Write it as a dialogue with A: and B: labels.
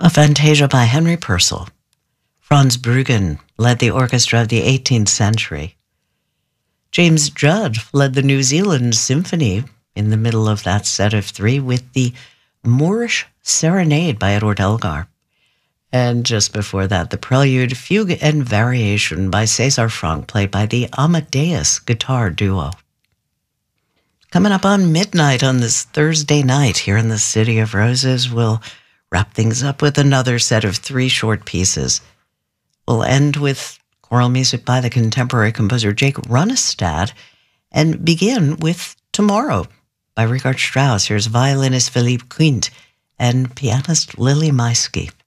A: A Fantasia by Henry Purcell. Franz Bruggen led the orchestra of the 18th century. James Judd led the New Zealand Symphony in the middle of that set of three with the Moorish Serenade by Edward Elgar. And just before that, the Prelude, Fugue, and Variation by César Franck, played by the Amadeus Guitar Duo. Coming up on midnight on this Thursday night here in the City of Roses, we'll wrap things up with another set of three short pieces. We'll end with choral music by the contemporary composer Jake Runestad and begin with Tomorrow by Richard Strauss. Here's violinist Philippe Quint and pianist Lily Maisky.